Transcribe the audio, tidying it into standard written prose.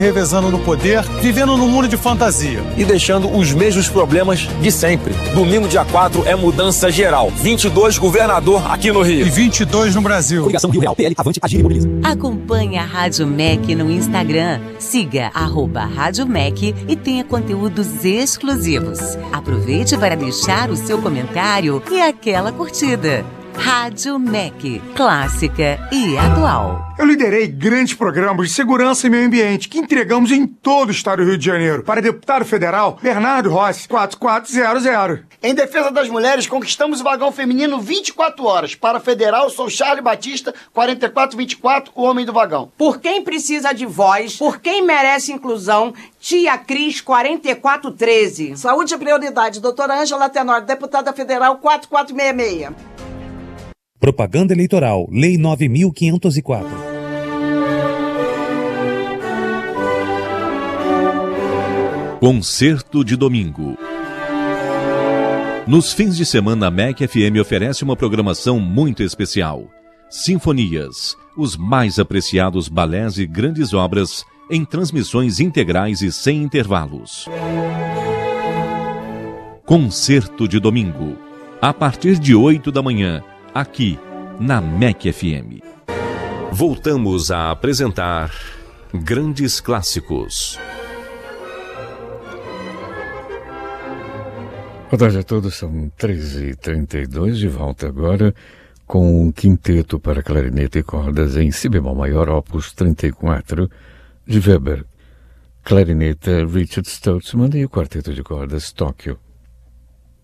revezando no poder, vivendo num mundo de fantasia. E deixando os mesmos problemas de sempre. Domingo, dia 4, é mudança geral. 22, governador aqui no Rio. E 22 no Brasil. Coligação Rio Real, PL, Avante, Agir e Mobiliza. Acompanhe a Rádio MEC no Instagram. Siga @Rádio MEC e tenha conteúdos exclusivos. Aproveite para deixar o seu comentário e aquela curtida. Rádio MEC, clássica e atual. Eu liderei grandes programas de segurança e meio ambiente que entregamos em todo o estado do Rio de Janeiro. Para deputado federal, Bernardo Rossi, 4400. Em defesa das mulheres, conquistamos o vagão feminino 24 horas. Para federal, sou Charlie Batista, 4424, o homem do vagão. Por quem precisa de voz, por quem merece inclusão, Tia Cris, 4413. Saúde e prioridade, doutora Ângela Tenor, deputada federal, 4466. Propaganda Eleitoral, Lei 9.504. Concerto de domingo. Nos fins de semana, a MEC FM oferece uma programação muito especial. Sinfonias, os mais apreciados balés e grandes obras em transmissões integrais e sem intervalos. Concerto de domingo, a partir de 8 da manhã, aqui na MEC FM. Voltamos a apresentar Grandes Clássicos. Boa tarde a todos, são 13h32, de volta agora com um quinteto para clarinete e cordas em si bemol maior, opus 34, de Weber, clarineta Richard Stutzmann e o quarteto de cordas Tóquio,